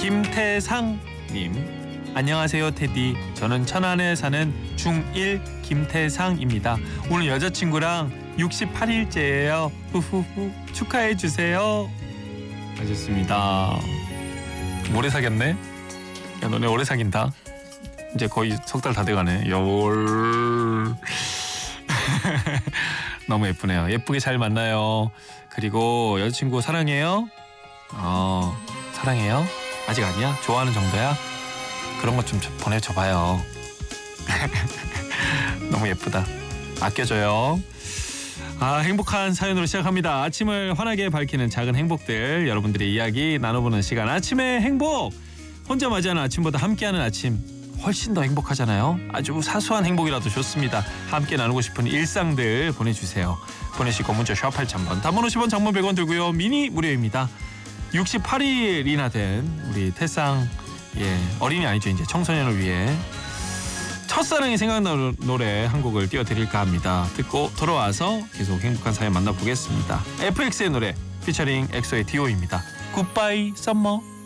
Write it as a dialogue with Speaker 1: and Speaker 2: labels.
Speaker 1: 김태상님, 안녕하세요 테디. 저는 천안에 사는 중1 김태상입니다. 오늘 여자친구랑 68일째예요. 후후후 축하해 주세요. 하셨습니다. 오래 사귀었네. 야, 너네 오래 사귄다. 이제 거의 석 달 다 돼가네. 열. 너무 예쁘네요. 예쁘게 잘 만나요. 그리고 여자친구 사랑해요? 사랑해요? 아직 아니야? 좋아하는 정도야? 그런 것 좀 보내줘봐요. 너무 예쁘다. 아껴줘요. 행복한 사연으로 시작합니다. 아침을 환하게 밝히는 작은 행복들, 여러분들의 이야기 나눠보는 시간, 아침의 행복. 혼자 맞이하는 아침보다 함께하는 아침 훨씬 더 행복하잖아요. 아주 사소한 행복이라도 좋습니다. 함께 나누고 싶은 일상들 보내주세요. 보내시고 문자 샵 8000번, 단문 50원, 장문 100원 들고요. 미니 무료입니다. 68일이나 된 우리 태상, 어린이 아니죠, 이제 청소년을 위해 첫사랑이 생각나는 노래 한 곡을 띄워드릴까 합니다. 듣고 돌아와서 계속 행복한 사연 만나보겠습니다. FX의 노래 피처링 엑소의 디오입니다. 굿바이 썸머.